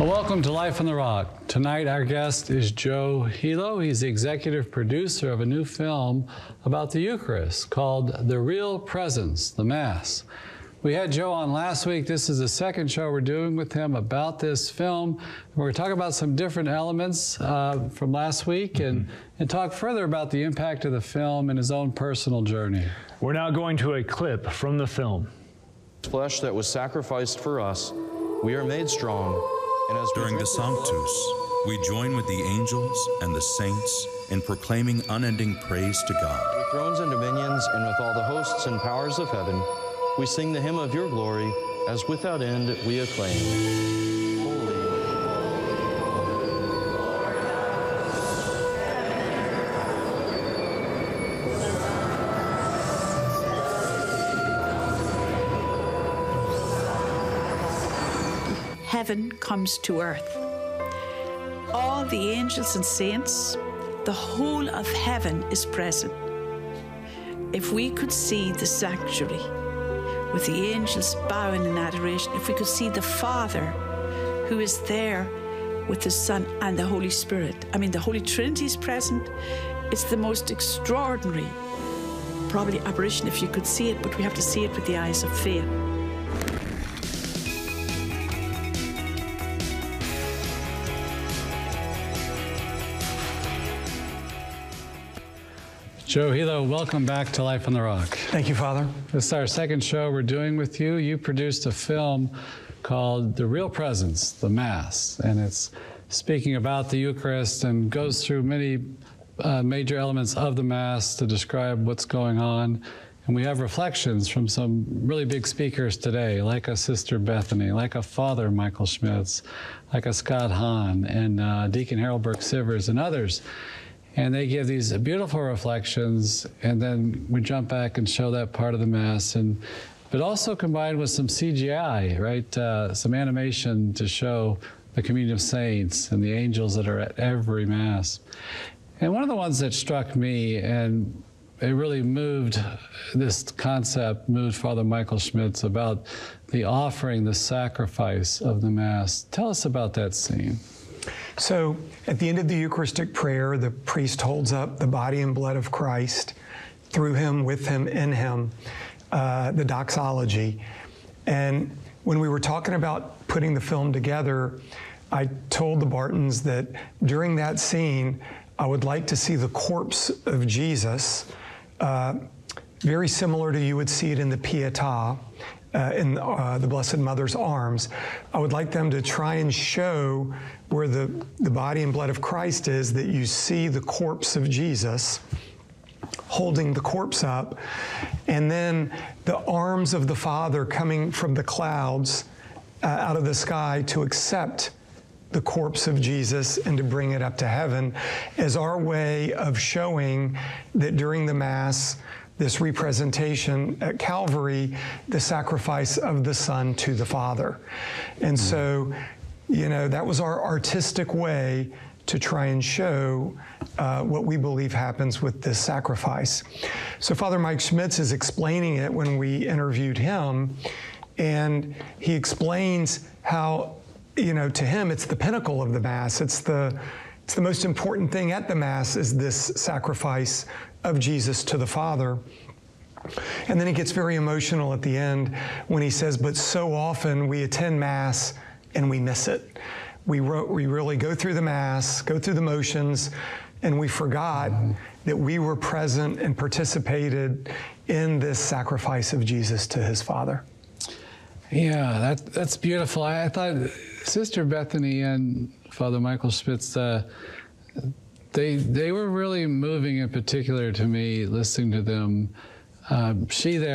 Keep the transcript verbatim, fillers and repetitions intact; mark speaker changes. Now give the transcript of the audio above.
Speaker 1: Well, welcome to Life on the Rock. Tonight, our guest is Joe Hilo. He's the executive producer of a new film about the Eucharist called The Real Presence, the Mass. We had Joe on last week. This is the second show we're doing with him about this film. We're going to talk about some different elements uh, from last week and, and talk further about the impact of the film and his own personal journey.
Speaker 2: We're now going to a clip from the film.
Speaker 3: Flesh that was sacrificed for us, we are made strong. And as
Speaker 4: During the Sanctus, we join with the angels and the saints in proclaiming unending praise to God.
Speaker 3: With thrones and dominions and with all the hosts and powers of heaven, we sing the hymn of your glory, as without end we acclaim. Holy.
Speaker 5: Heaven comes to earth. All the angels and saints, the whole of heaven is present. If we could see the sanctuary with the angels bowing in adoration, if we could see the Father who is there with the Son and the Holy Spirit, I mean, the Holy Trinity is present. It's the most extraordinary, probably apparition if you could see it, but we have to see it with the eyes of faith.
Speaker 1: Joe Hilo, welcome back to Life on the Rock.
Speaker 6: Thank you, Father.
Speaker 1: This is our second show we're doing with you. You produced a film called The Real Presence, the Mass, and it's speaking about the Eucharist and goes through many uh, major elements of the Mass to describe what's going on. And we have reflections from some really big speakers today, like a Sister Bethany, like a Father Michael Schmitz, like a Scott Hahn, and uh, Deacon Harold Burke-Sivers, and others. And they give these beautiful reflections, and then we jump back and show that part of the Mass, and but also combined with some C G I, right? Uh, some animation to show the communion of saints and the angels that are at every Mass. And one of the ones that struck me, and it really moved, this concept moved Father Michael Schmitz about the offering, the sacrifice of the Mass. Tell us about that scene.
Speaker 6: So at the end of the Eucharistic prayer, the priest holds up the body and blood of Christ, through him, with him, in him, uh, the doxology. And when we were talking about putting the film together, I told the Bartons that during that scene, I would like to see the corpse of Jesus, uh, very similar to you would see it in the Pietà, Uh, in uh, the Blessed Mother's arms. I would like them to try and show where the, the body and blood of Christ is, that you see the corpse of Jesus holding the corpse up, and then the arms of the Father coming from the clouds uh, out of the sky to accept the corpse of Jesus and to bring it up to heaven as our way of showing that during the Mass, this representation at Calvary, the sacrifice of the Son to the Father. And so, you know, that was our artistic way to try and show uh, what we believe happens with this sacrifice. So Father Mike Schmitz is explaining it when we interviewed him, and he explains how, you know, to him, it's the pinnacle of the Mass. It's the, it's the most important thing at the Mass is this sacrifice of Jesus to the Father. And then he gets very emotional at the end when he says, but so often we attend Mass and we miss it. We, wrote, we really go through the Mass, go through the motions, and we forgot mm-hmm. that we were present and participated in this sacrifice of Jesus to his Father.
Speaker 1: Yeah, that, that's beautiful. I, I thought Sister Bethany and Father Michael Schmitz, uh, They they were really moving in particular to me, listening to them. Um, she there